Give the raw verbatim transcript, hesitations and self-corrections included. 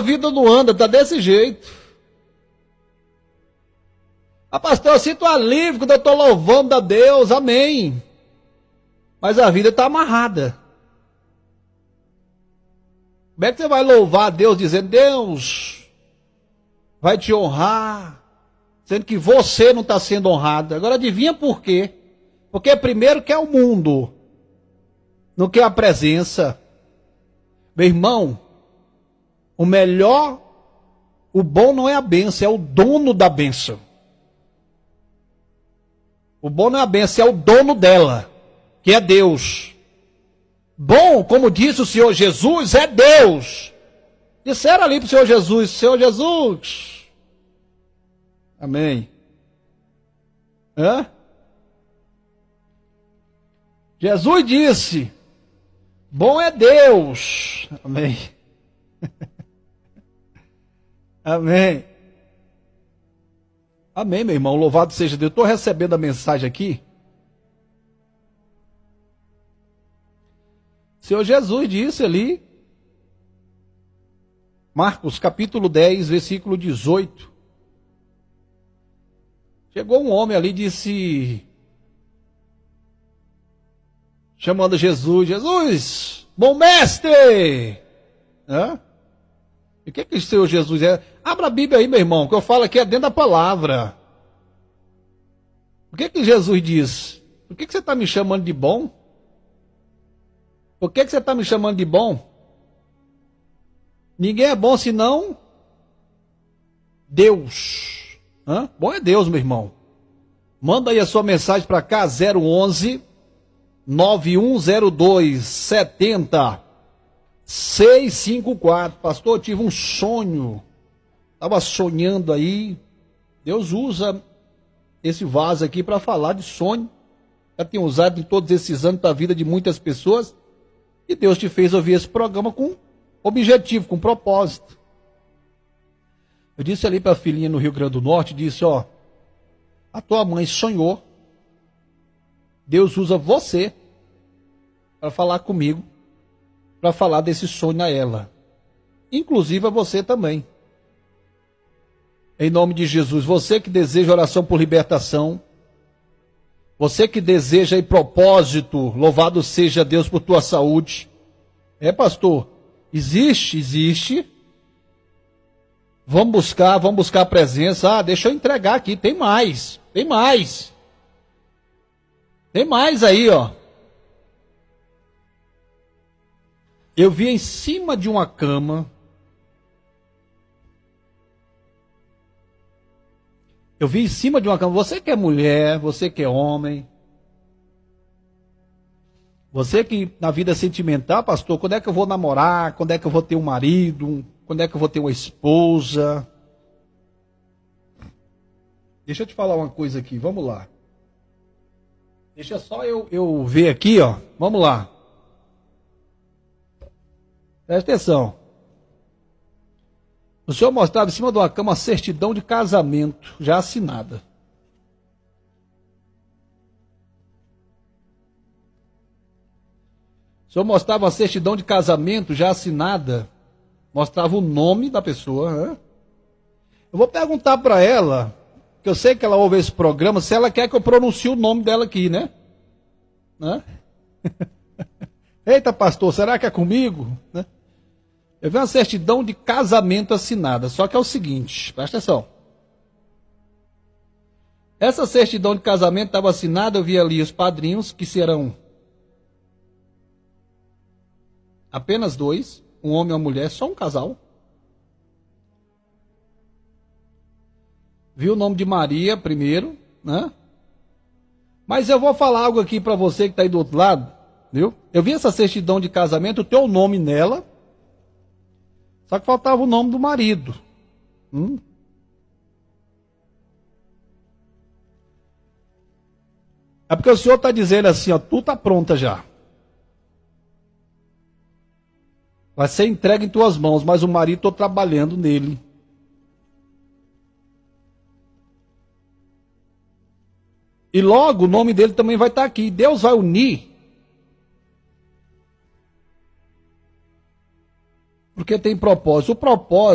vida não anda, está desse jeito. Ah, pastor, eu sinto alívio quando eu estou louvando a Deus, amém. Mas a vida está amarrada. Como é que você vai louvar a Deus dizendo, Deus vai te honrar, sendo que você não está sendo honrado? Agora adivinha por quê? Porque primeiro quer o mundo, não quer a presença. Meu irmão, o melhor, o bom não é a bênção, é o dono da bênção. O bom não é a bênção, é o dono dela, que é Deus. Bom, como disse o Senhor Jesus, é Deus. Disseram ali para o Senhor Jesus, Senhor Jesus. Amém. Hã? Jesus disse, bom é Deus. Amém. Amém. Amém, meu irmão. Louvado seja Deus. Estou recebendo a mensagem aqui. O Senhor Jesus disse ali, Marcos capítulo dez, versículo dezoito. Chegou um homem ali e disse, chamando Jesus, Jesus, bom mestre! Hã? E o que que o Senhor Jesus é? Abra a Bíblia aí, meu irmão, que eu falo aqui é dentro da palavra. O que que Jesus diz? Por que que você está me chamando de bom? Por que que você está me chamando de bom? Ninguém é bom senão Deus. Hã? Bom é Deus, meu irmão. Manda aí a sua mensagem para cá, zero onze, nove um zero dois, sete zero, seis cinco quatro. Pastor, eu tive um sonho. Estava sonhando aí. Deus usa esse vaso aqui para falar de sonho. Já tem usado em todos esses anos da vida de muitas pessoas. E Deus te fez ouvir esse programa com objetivo, com propósito. Eu disse ali para a filhinha no Rio Grande do Norte, disse, ó, a tua mãe sonhou, Deus usa você para falar comigo, para falar desse sonho a ela. Inclusive a você também. Em nome de Jesus, você que deseja oração por libertação, você que deseja aí propósito, louvado seja Deus por tua saúde. É, pastor, existe, existe. Vamos buscar, vamos buscar a presença. Ah, deixa eu entregar aqui, tem mais, tem mais. Tem mais aí, ó. Eu vi em cima de uma cama. Eu vi em cima de uma cama. Você que é mulher, você que é homem. Você que na vida sentimental, pastor, quando é que eu vou namorar? Quando é que eu vou ter um marido? Quando é que eu vou ter uma esposa? Deixa eu te falar uma coisa aqui, vamos lá. Deixa só eu, eu ver aqui, ó. Vamos lá. Presta atenção. O senhor mostrava em cima de uma cama a certidão de casamento, já assinada. O senhor mostrava a certidão de casamento já assinada, mostrava o nome da pessoa. Né? Eu vou perguntar para ela, que eu sei que ela ouve esse programa, se ela quer que eu pronuncie o nome dela aqui, né? né? Eita, pastor, será que é comigo? Né? Eu vi uma certidão de casamento assinada, só que é o seguinte, presta atenção. Essa certidão de casamento estava assinada, eu vi ali os padrinhos, que serão apenas dois, um homem e uma mulher, só um casal. Vi o nome de Maria primeiro, né? Mas eu vou falar algo aqui para você que está aí do outro lado, viu? Eu vi essa certidão de casamento, o teu nome nela, só que faltava o nome do marido. Hum? É porque o senhor está dizendo assim, ó, tu está pronta já. Vai ser entregue em tuas mãos, mas o marido estou trabalhando nele. E logo o nome dele também vai estar aqui. Deus vai unir. Porque tem propósito. O propósito